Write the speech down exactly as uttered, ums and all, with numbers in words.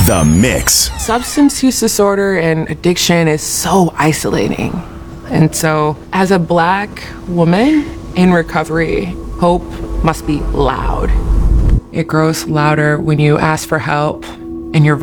The Mix. Substance use disorder and addiction is so isolating. And so, as a Black woman in recovery, hope must be loud. It grows louder when you ask for help and your